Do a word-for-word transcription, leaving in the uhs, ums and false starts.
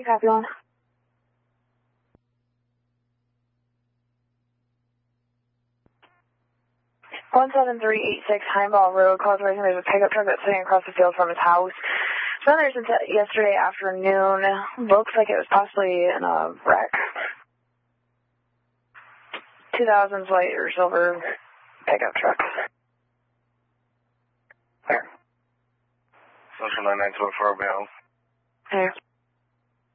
copy one. one seven three eight six Heimball Road, calls raising there's a pickup truck that's sitting across the field from his house. It's been there since yesterday afternoon. Looks like it was possibly in a wreck. two thousands white or silver pickup truck. There. Social nine nine two four, I'll be home. Here.